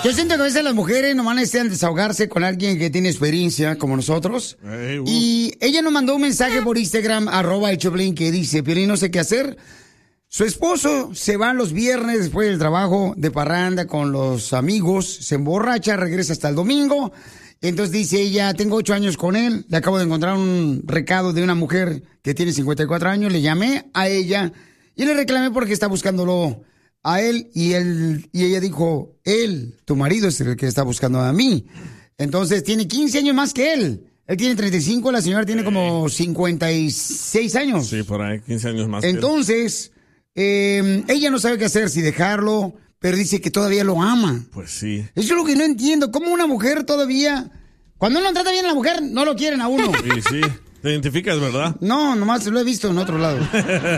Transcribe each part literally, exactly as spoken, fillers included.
Yo siento que a veces las mujeres nomás necesitan desahogarse con alguien que tiene experiencia, como nosotros. Hey, uh. Y ella nos mandó un mensaje por Instagram, arroba el Choplin, que dice, Piolín, no sé qué hacer. Su esposo se va los viernes después del trabajo de parranda con los amigos, se emborracha, regresa hasta el domingo. Entonces dice ella, tengo ocho años con él, le acabo de encontrar un recado de una mujer que tiene cincuenta y cuatro años, le llamé a ella y le reclamé porque está buscándolo a él y él y ella dijo, él, tu marido es el que está buscando a mí. Entonces tiene quince años más que él. Él tiene treinta y cinco, la señora tiene como cincuenta y seis años. Sí, por ahí, quince años más. Entonces, que él. Eh, ella no sabe qué hacer, si dejarlo, pero dice que todavía lo ama. Pues sí. Eso es lo que no entiendo. ¿Cómo una mujer todavía... Cuando uno trata bien a la mujer, no lo quieren a uno? Sí, sí. Te identificas, ¿verdad? No, nomás lo he visto en otro lado.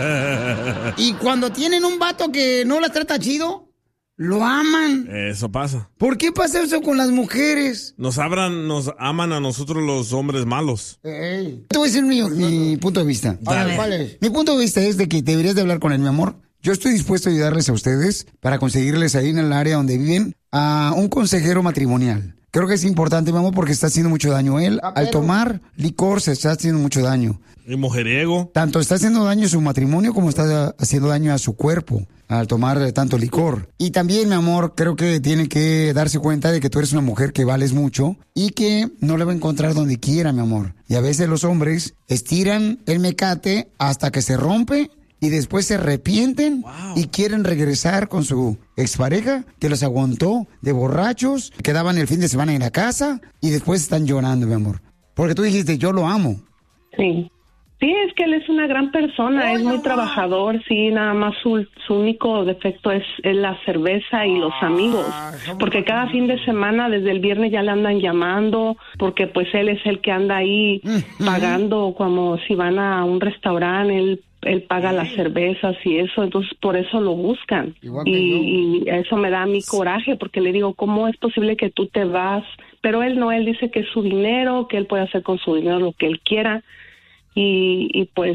Y cuando tienen un vato que no las trata chido, lo aman. Eso pasa. ¿Por qué pasa eso con las mujeres? Nos abran, nos aman a nosotros los hombres malos. Hey. Te voy a decir mi, mi punto de vista. Dale. ¿Cuál es? Mi punto de vista es de que deberías de hablar con él, mi amor. Yo estoy dispuesto a ayudarles a ustedes para conseguirles ahí en el área donde viven a un consejero matrimonial. Creo que es importante, mi amor, porque está haciendo mucho daño. Él, ah, al tomar licor, se está haciendo mucho daño. Y mujeriego. Tanto está haciendo daño a su matrimonio como está haciendo daño a su cuerpo al tomar tanto licor. Y también, mi amor, creo que tiene que darse cuenta de que tú eres una mujer que vales mucho y que no le va a encontrar donde quiera, mi amor. Y a veces los hombres estiran el mecate hasta que se rompe y después se arrepienten. Wow. Y quieren regresar con su expareja que los aguantó de borrachos, quedaban el fin de semana en la casa y después están llorando, mi amor. Porque tú dijiste, yo lo amo. Sí. Sí, es que él es una gran persona, oh, es muy no, trabajador, no. Sí, nada más su, su único defecto es, es la cerveza y los amigos, porque cada fin de semana, desde el viernes ya le andan llamando, porque pues él es el que anda ahí pagando, como si van a un restaurante, él él paga las cervezas y eso, entonces por eso lo buscan. Y, y eso me da mi coraje, porque le digo, ¿cómo es posible que tú te vas? Pero él no, él dice que es su dinero, que él puede hacer con su dinero lo que él quiera. Y, y pues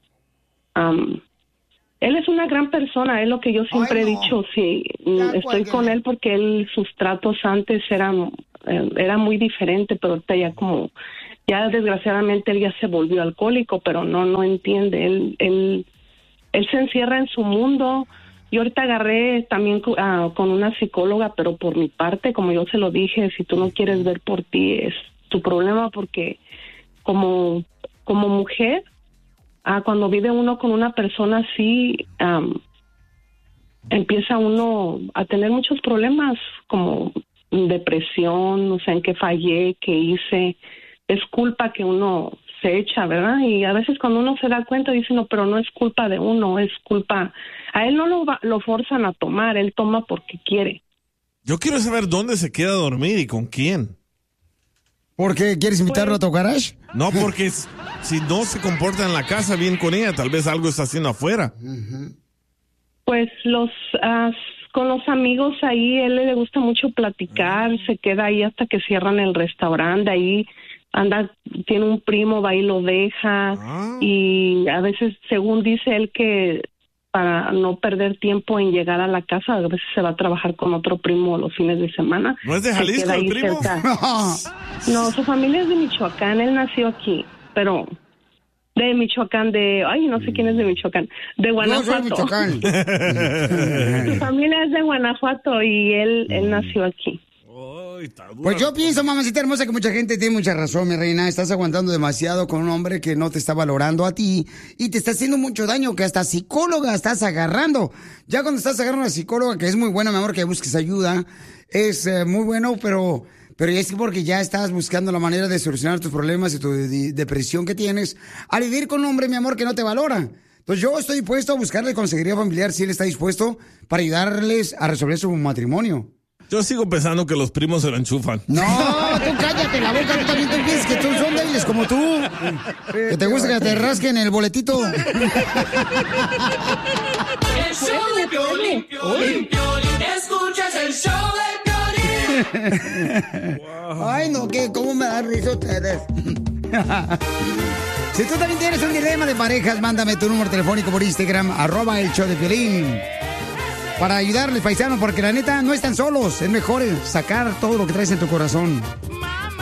um, él es una gran persona, es lo que yo siempre Ay, no. he dicho, sí, ya, estoy con él porque él, sus tratos antes eran, eh, era muy diferente, pero ahorita ya como, ya desgraciadamente él ya se volvió alcohólico, pero no, no entiende, él, él, él se encierra en su mundo. Yo ahorita agarré también uh, con una psicóloga, pero por mi parte, como yo se lo dije, si tú no quieres ver por ti es tu problema, porque como como mujer, ah, cuando vive uno con una persona así, um, empieza uno a tener muchos problemas, como depresión, no sé en qué fallé, qué hice. Es culpa que uno se echa, ¿verdad? Y a veces cuando uno se da cuenta, dice, no, pero no es culpa de uno, es culpa... A él no lo, va, lo forzan a tomar, él toma porque quiere. Yo quiero saber dónde se queda a dormir y con quién. ¿Por qué? ¿Quieres invitarlo pues, a tu garage? No, porque si no se comporta en la casa bien con ella, tal vez algo está haciendo afuera. Pues los uh, con los amigos ahí, él le gusta mucho platicar, uh-huh. se queda ahí hasta que cierran el restaurante, ahí anda, tiene un primo, va y lo deja, uh-huh. y a veces, según dice él, que para no perder tiempo en llegar a la casa, a veces se va a trabajar con otro primo los fines de semana. ¿No es de Jalisco el primo? No, su familia es de Michoacán, él nació aquí, pero de Michoacán, de, ay, no sé quién es de Michoacán, de Guanajuato. No, soy Michoacán. Su familia es de Guanajuato y él, él nació aquí. Pues yo pienso, mamacita hermosa, que mucha gente tiene mucha razón, mi reina. Estás aguantando demasiado con un hombre que no te está valorando a ti y te está haciendo mucho daño, que hasta psicóloga estás agarrando. Ya cuando estás agarrando a la psicóloga, que es muy buena, mi amor, que busques ayuda, es eh, muy bueno, pero... Pero es porque ya estás buscando la manera de solucionar tus problemas y tu de- depresión que tienes al vivir con un hombre, mi amor, que no te valora. Entonces yo estoy dispuesto a buscarle consejería familiar si él está dispuesto para ayudarles a resolver su matrimonio. Yo sigo pensando que los primos se lo enchufan. No, tú cállate la boca, tú también tú piensas que tú son débiles como tú. Que te gusta que te rasquen el boletito. El show de Piolín, Piolín, Piolín, escuchas el show de Piolín. Wow. Ay, no, ¿qué? ¿Cómo me da risa ustedes? Si tú también tienes un dilema de parejas, mándame tu número telefónico por Instagram, arroba el show de Piolín. ayudarles, paisanos, porque la neta no están solos. Es mejor sacar todo lo que traes en tu corazón.